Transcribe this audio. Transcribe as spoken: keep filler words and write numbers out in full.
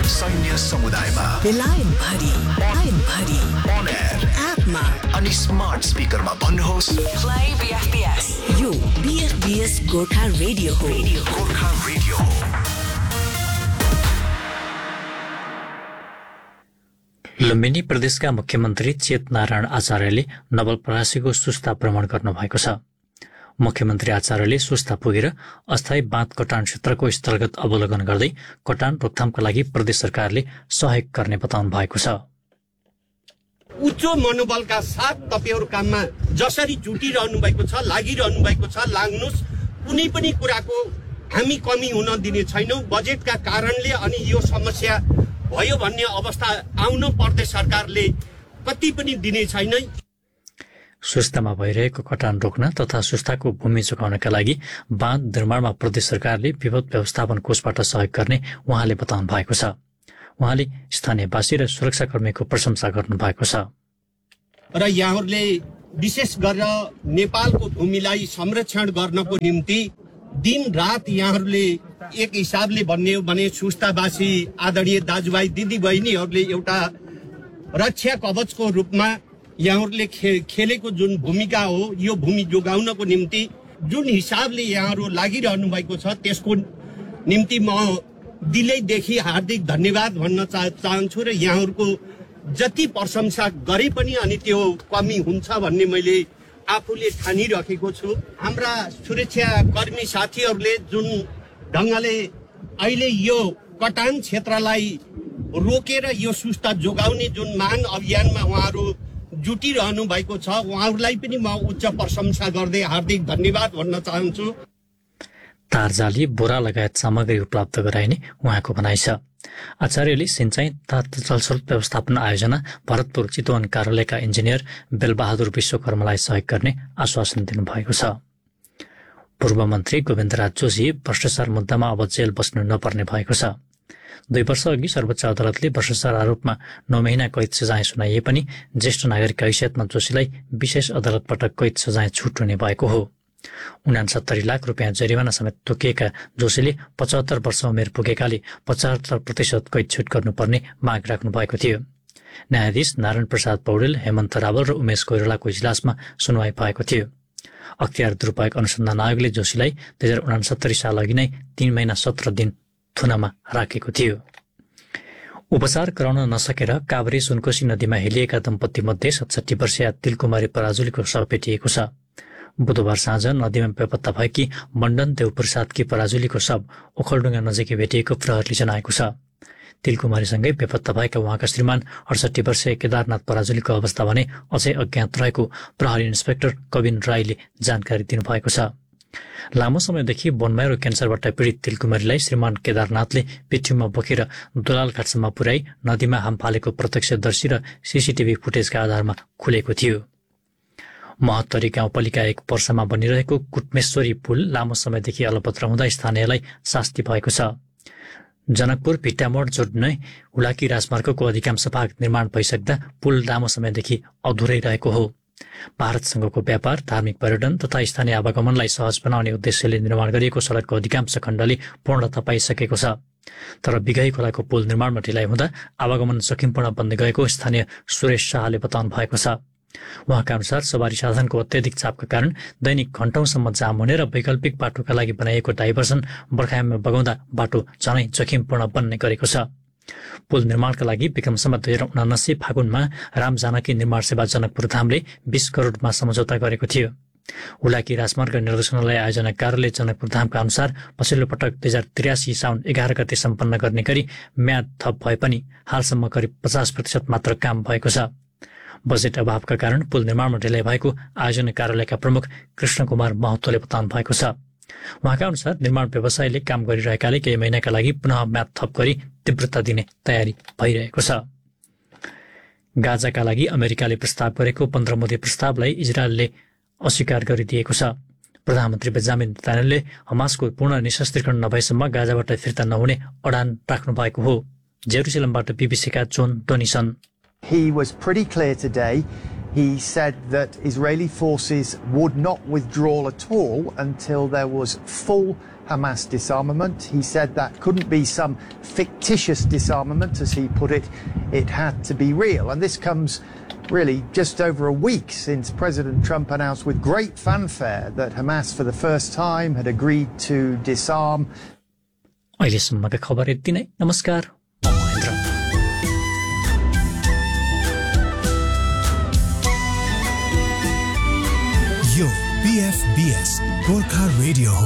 सैन्य समुदायमा बेलायन भरी लाइन भरी on air एपमा अनि स्मार्ट स्पिकरमा भन्नुहोस् प्ले बीएफबीएस यो बीएफबीएस गोर्खा रेडियो हो गोर्खा रेडियो हो। लुम्बिनी प्रदेशका मुख्यमन्त्री चेत नारायण आचार्यले नवलपरासीको सुस्ता भ्रमण गर्नुभएको छ। मुख्यमन्त्री आचार्यले सुस्ता पुगेर अस्थायी बाँध कटान क्षेत्रको स्थलगत अवलोकन गर्दै कटान रोकथामका लागि प्रदेश सरकारले सहयोग गर्ने बताउनु भएको छ। उच्च मनोबलका साथ तपाईहरु काममा जसरी जुटिरहनु भएको छ, लागिरहनु भएको छ, लाग्नुस्। कुनै पनि कुराको हामी कमी हुन दिने छैनौं। बजेटका कारणले अनि यो समस्या भयो भन्ने अवस्था आउन प्रदेश सरकारले कति पनि दिने छैन। सुस्तामा भइरहेको कटान रोक्न तथा सुस्ताको भूमि जोगाउनका लागि बाँध निर्माणमा प्रदेश सरकारले विपद व्यवस्थापन कोषबाट सहयोग गर्ने उहाँले बताउनु भएको छ। उहाँले स्थानीयवासी र सुरक्षाकर्मीको प्रशंसा गर्नु भएको छ। र यहाँहरूले विशेष गरेर नेपालको भूमिलाई संरक्षण गर्नको निम्ति दिन रात यहाँहरूले एक हिसाबले भन्ने हो भने सुस्तावासी आदरणीय दाजुभाइ दिदी बहिनीहरूले एउटा रक्षा कवचको रूपमा यहाँहरूले खे, खेलेको जुन भूमिका हो, यो भूमि जोगाउनको निम्ति जुन हिसाबले यहाँहरू लागिरहनु भएको छ त्यसको निम्ति म दिलैदेखि हार्दिक धन्यवाद भन्न चाह, चाहन्छु र यहाँहरूको जति प्रशंसा गरे पनि अनि त्यो कमी हुन्छ भन्ने मैले आफूले ठानिराखेको छु। हाम्रा सुरक्षा कर्मी साथीहरूले जुन ढङ्गले अहिले यो कटान क्षेत्रलाई रोकेर यो सुस्ता जोगाउने जुन माग अभियानमा उहाँहरू जुटिरहनु भएको छ, उहाँहरूलाई पनि म उच्च प्रशंसा गर्दै हार्दिक धन्यवाद भन्न चाहन्छु। तारजाली, बोरा लगायत सामग्री उपलब्ध गराइने उहाँको भनाइ छ। आचार्यले सिंचाई तथा जलस्रोत व्यवस्थापन आयोजना भरतपुर चितवन कार्यालयका इन्जिनियर बेलबहादुर विश्वकर्मालाई सहयोग गर्ने आश्वासन दिनुभएको छ। पूर्व मन्त्री गोविन्दराज जोशी भ्रष्टाचार मुद्दामा अब जेल बस्नु नपर्ने भएको छ। दुई वर्ष अघि सर्वोच्च अदालतले भ्रष्टाचार आरोपमा नौ महिना कैद सजाय सुनाइए पनि ज्येष्ठ नागरिकका हैसियतमा जोशीलाई विशेष अदालतबाट कैद सजाय छुट हुने भएको हो। उनासत्तरी लाख रुपियाँ जरिवाना समेत तोकिएका जोशीले पचहत्तर वर्ष उमेर पुगेकाले पचहत्तर प्रतिशत कैद छुट गर्नुपर्ने माग राख्नु भएको थियो। न्यायाधीश नारायण प्रसाद पौडेल, हेमन्त रावल र उमेश कोइरालाको इजलासमा सुनवाई भएको थियो। अख्तियार दुरूपयोग अनुसन्धान आयोगले जोशीलाई दुई हजार उनासत्तरी साल अघि नै तीन महिना सत्र दिन थुनामा राखेको थियो। उपचार गराउन नसकेर काभ्रे सुनकोशी नदीमा हेलिएका दम्पति मध्ये सतसठी वर्षीय तिलकुमारी पराजुलीको शव भेटिएको छ। बुधबार साँझ नदीमा बेपत्ता भएकी मण्डन देवप्रसादकी पराजुलीको शव ओखलडुङ्गा नजिकै भेटिएको प्रहरीले जनाएको छ। तिलकुमारीसँगै बेपत्ता भएका उहाँका श्रीमान अडसठी वर्षीय केदारनाथ पराजुलीको अवस्था भने अझै अज्ञात रहेको प्रहरी इन्सपेक्टर कविन राईले जानकारी दिनुभएको छ। लामो समयदेखि बोनमाइरो क्यान्सरबाट पीडित तिलकुमारीलाई श्रीमान केदारनाथले पिठ्यूमा बोकेर दोलालघाटसम्म पुर्याई नदीमा हाम फालेको प्रत्यक्षदर्शी र सीसीटीभी फुटेजका आधारमा खुलेको थियो। महोत्तरी गाउँपालिका एक वर्षमा बनिरहेको कुटमेश्वरी पुल लामो समयदेखि अलपत्र हुँदा स्थानीयलाई शास्ति भएको छ। जनकपुर भिट्टामोड जोड्ने हुलाकी राजमार्गको अधिकांश भाग निर्माण भइसक्दा पुल लामो समयदेखि अधुरै रहेको हो। भारतसँगको व्यापार, धार्मिक पर्यटन तथा स्थानीय आवागमनलाई सहज बनाउने उद्देश्यले निर्माण गरिएको सडकको अधिकांश खण्डले पूर्णता पाइसकेको छ। तर बिगाई खोलाको पुल निर्माणमा ढिलाइ हुँदा आवागमन सकिमपूर्ण बन्दै गएको स्थानीय सुरेश शाहले बताउनु भएको छ। उहाँका अनुसार सवारी साधनको अत्याधिक चापका कारण दैनिक घण्टौंसम्म जाम हुने र वैकल्पिक बाटोका लागि बनाइएको डाइभर्सन बर्खायाममा बगाउँदा बाटो झनै जोखिमपूर्ण बन्ने गरेको छ। पुल निर्माणका लागि विक्रमसम्म दुई हजार उनासी फागुनमा राम जानकी निर्माण सेवा जनकपुर धामले बीस करोडमा सम्झौता गरेको थियो। हुलाकी राजमार्ग निर्देशनालय आयोजना कार्यालय जनकपुर धामका अनुसार पछिल्लो पटक दुई हजार त्रियासी साउन एघार गते सम्पन्न गर्ने गरी म्याद थप भए पनि हालसम्म करिब पचास प्रतिशत मात्र काम भएको छ। बजेट अभावका कारण पुल निर्माणमा ढिलाइ भएको आयोजना कार्यालयका प्रमुख कृष्ण कुमार महतोले बताउनु भएको छ। उहाँका अनुसार निर्माण व्यवसायले काम गरिरहेकाले केही महिनाका लागि पुनः म्याद थप गरी तीव्रता दिने तयारी भइरहेको छ। गाजाका लागि अमेरिकाले प्रस्ताव गरेको पन्ध्र मुदे प्रस्तावलाई इजरायलले अस्वीकार गरिदिएको छ। प्रधानमन्त्री बेन्जामिन नेतान्याहुले हमासको पूर्ण निशस्त्रीकरण नभएसम्म गाजाबाट फिर्ता नहुने अडान राख्नु भएको हो। जेरुसलेमबाट बीबीसीका John डोनिसन। He was pretty clear today. He said that Israeli forces would not withdraw at all until there was full Hamas disarmament. He said that couldn't be some fictitious disarmament, as he put it. It had to be real. And this comes really just over a week since President Trump announced with great fanfare that Hamas for the first time had agreed to disarm. अहिलेसम्मका खबर यति नै। नमस्कार, म महेन्द्र। यो B F B S Gorkha radio हो।